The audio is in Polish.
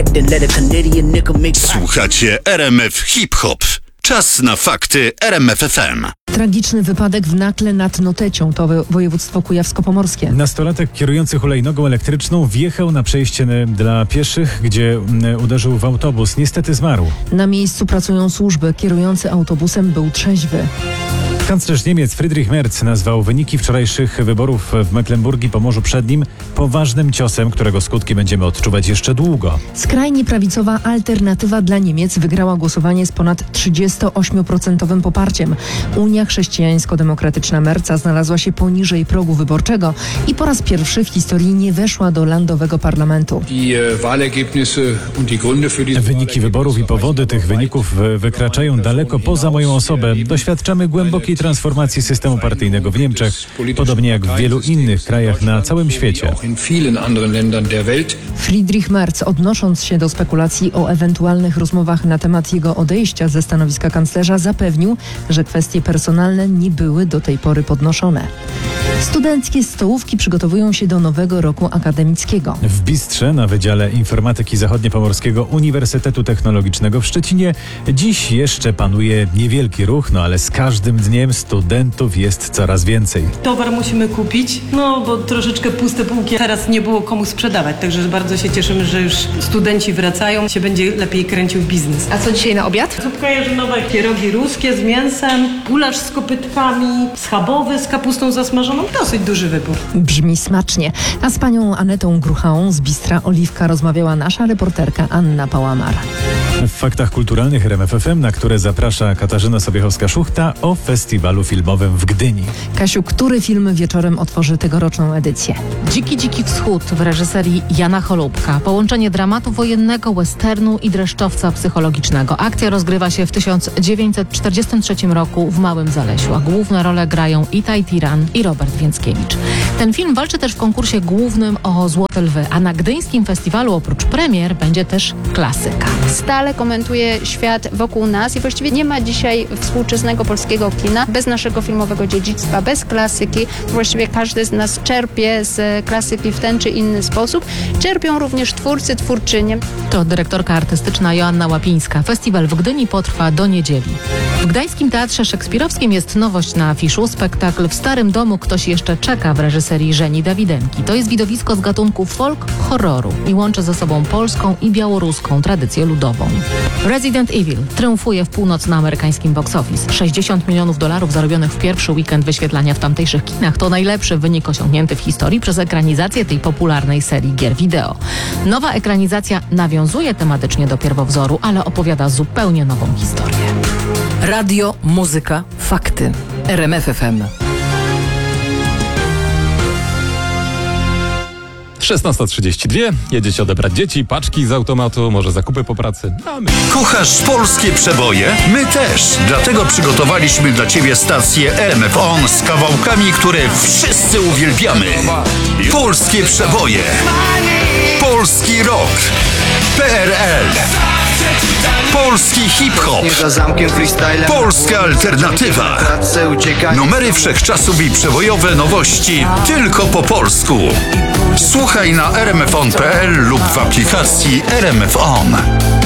back, then let a Canadian nickel make. Słuchacie RMF Hip Hop. Czas na fakty RMF FM. Tragiczny wypadek w Nakle nad Notecią, to województwo kujawsko-pomorskie. Nastolatek kierujący hulajnogą elektryczną wjechał na przejście dla pieszych, gdzie uderzył w autobus. Niestety zmarł. Na miejscu pracują służby. Kierujący autobusem był trzeźwy. Kanclerz Niemiec Friedrich Merz nazwał wyniki wczorajszych wyborów w Mecklenburgii Pomorzu Przednim poważnym ciosem, którego skutki będziemy odczuwać jeszcze długo. Skrajnie prawicowa Alternatywa dla Niemiec wygrała głosowanie z ponad 38% poparciem. Unia Chrześcijańsko-Demokratyczna Merza znalazła się poniżej progu wyborczego i po raz pierwszy w historii nie weszła do landowego parlamentu. Wyniki wyborów i powody tych wyników wykraczają daleko poza moją osobę. Doświadczamy głębokiej transformacji systemu partyjnego w Niemczech, podobnie jak w wielu innych krajach na całym świecie. Friedrich Merz, odnosząc się do spekulacji o ewentualnych rozmowach na temat jego odejścia ze stanowiska kanclerza, zapewnił, że kwestie personalne nie były do tej pory podnoszone. Studenckie stołówki przygotowują się do nowego roku akademickiego. W Bistrze na Wydziale Informatyki Zachodniopomorskiego Uniwersytetu Technologicznego w Szczecinie dziś jeszcze panuje niewielki ruch, ale z każdym dniem studentów jest coraz więcej. Towar musimy kupić, bo troszeczkę puste półki teraz nie było komu sprzedawać, także bardzo się cieszymy, że już studenci wracają, się będzie lepiej kręcił biznes. A co dzisiaj na obiad? Zupka jarzynowa, pierogi ruskie z mięsem, gulasz z kopytkami, schabowy z kapustą zasmażoną, dosyć duży wybór. Brzmi smacznie. A z panią Anetą Gruchałą z Bistra Oliwka rozmawiała nasza reporterka Anna Pałamar. W faktach kulturalnych RMF FM, na które zaprasza Katarzyna Sobiechowska-Szuchta, o festiwalu filmowym w Gdyni. Kasiu, który film wieczorem otworzy tegoroczną edycję? Dziki Wschód w reżyserii Jana Cholubka. Połączenie dramatu wojennego, westernu i dreszczowca psychologicznego. Akcja rozgrywa się w 1943 roku w Małym Zalesiu, a główne role grają Itaj Tiran i Robert Więckiewicz. Ten film walczy też w konkursie głównym o Złote Lwy, a na gdyńskim festiwalu oprócz premier będzie też klasyka. Stale komentuje świat wokół nas i właściwie nie ma dzisiaj współczesnego polskiego kina bez naszego filmowego dziedzictwa, bez klasyki. Właściwie każdy z nas czerpie z klasyki w ten czy inny sposób. Czerpią również twórcy, twórczynie. To dyrektorka artystyczna Joanna Łapińska. Festiwal w Gdyni potrwa do niedzieli. W Gdańskim Teatrze Szekspirowskim jest nowość na afiszu. Spektakl W Starym Domu ktoś jeszcze czeka w reżyserii Żeni Dawidenki. To jest widowisko z gatunku folk horroru i łączy ze sobą polską i białoruską tradycję ludową. Resident Evil triumfuje w północnoamerykańskim box office. $60 milionów zarobionych w pierwszy weekend wyświetlania w tamtejszych kinach to najlepszy wynik osiągnięty w historii przez ekranizację tej popularnej serii gier wideo. Nowa ekranizacja nawiązuje tematycznie do pierwowzoru, ale opowiada zupełnie nową historię. Radio, muzyka, fakty. RMF FM. 16:32. Jedziecie odebrać dzieci, paczki z automatu, może zakupy po pracy. Kochasz polskie przeboje? My też. Dlatego przygotowaliśmy dla Ciebie stację RMF On z kawałkami, które wszyscy uwielbiamy. Polskie przeboje. Polski rock. PRL. Polski hip-hop. Polska alternatywa. Numery wszechczasów i przebojowe nowości tylko po polsku. Słuchaj na rmfon.pl lub w aplikacji RMF On.